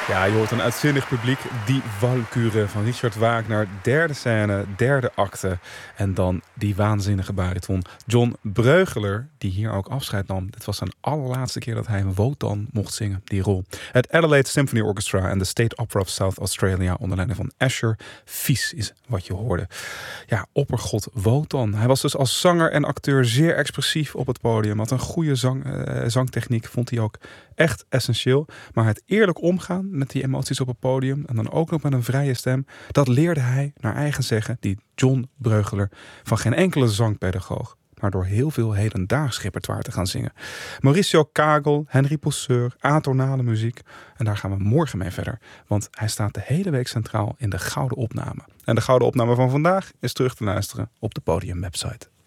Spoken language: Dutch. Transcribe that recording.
Ja, je hoort een uitzinnig publiek. Die Walküre van Richard Wagner. Derde scène, derde acte. En dan die waanzinnige bariton John Breugeler, die hier ook afscheid nam. Dit was zijn allerlaatste keer dat hij een Wotan mocht zingen, die rol. Het Adelaide Symphony Orchestra en de State Opera of South Australia onder leiding van Asher. Vies is wat je hoorde. Ja, oppergod Wotan. Hij was dus als zanger en acteur zeer expressief op het podium. Had een goede zangtechniek, vond hij ook echt essentieel. Maar het eerlijk omgaan met die emoties op het podium en dan ook nog met een vrije stem, dat leerde hij, naar eigen zeggen, die John Breugeler, van geen enkele zangpedagoog, maar door heel veel hedendaags repertoire te gaan zingen. Mauricio Kagel, Henry Pousseur, atonale muziek. En daar gaan we morgen mee verder. Want hij staat de hele week centraal in de Gouden Opname. En de Gouden Opname van vandaag is terug te luisteren op de Podium website.